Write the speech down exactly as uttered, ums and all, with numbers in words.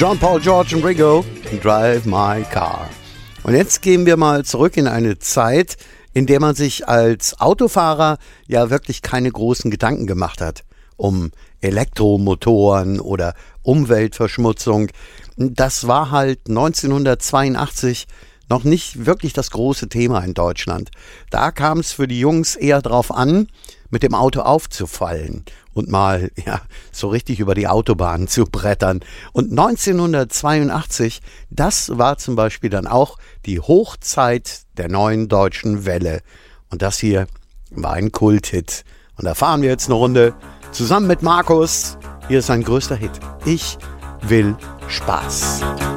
John Paul, George und Ringo, Drive My Car. Und jetzt gehen wir mal zurück in eine Zeit, in der man sich als Autofahrer ja wirklich keine großen Gedanken gemacht hat um Elektromotoren oder Umweltverschmutzung. Das war halt neunzehnhundertzweiundachtzig noch nicht wirklich das große Thema in Deutschland. Da kam es für die Jungs eher drauf an, mit dem Auto aufzufallen und mal ja so richtig über die Autobahn zu brettern. Und neunzehnhundertzweiundachtzig, das war zum Beispiel dann auch die Hochzeit der neuen deutschen Welle. Und das hier war ein Kulthit. Und da fahren wir jetzt eine Runde zusammen mit Markus. Hier ist sein größter Hit. Ich will Spaß.